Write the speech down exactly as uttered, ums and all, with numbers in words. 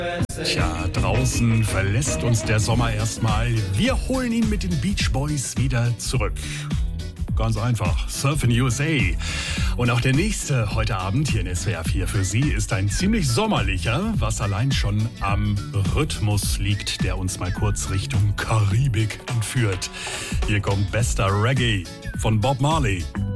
Tja, draußen verlässt uns der Sommer erstmal. Wir holen ihn mit den Beach Boys wieder zurück. Ganz einfach, Surfin' U S A. Und auch der nächste heute Abend hier in S W R vier für Sie ist ein ziemlich sommerlicher, was allein schon am Rhythmus liegt, der uns mal kurz Richtung Karibik entführt. Hier kommt bester Reggae von Bob Marley.